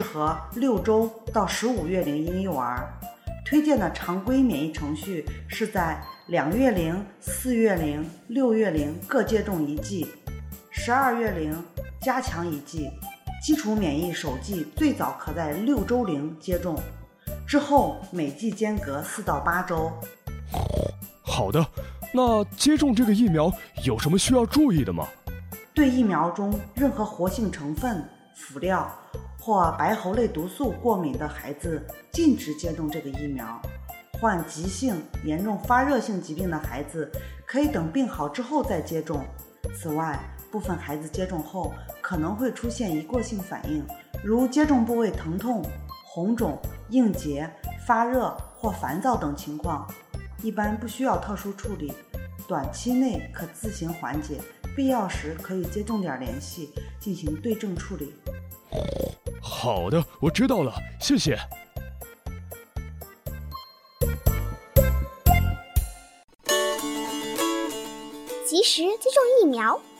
合6周到15月龄婴幼儿。推荐的常规免疫程序是在2月龄、4月龄、6月龄各接种1剂，12月龄加强1剂。基础免疫首剂最早可在6周龄接种，之后每剂间隔4到8周。 好的，那接种这个疫苗有什么需要注意的吗？ 对疫苗中任何活性成分、辅料或白喉类毒素过敏的孩子禁止接种这个疫苗。患急性、严重发热性疾病的孩子可以等病好之后再接种。此外，部分孩子接种后可能会出现一过性反应，如接种部位疼痛、红肿、硬结、发热或烦躁等情况，一般不需要特殊处理，短期内可自行缓解，必要时可与接种点联系进行对症处理。 好的，我知道了，谢谢。 及时接种疫苗，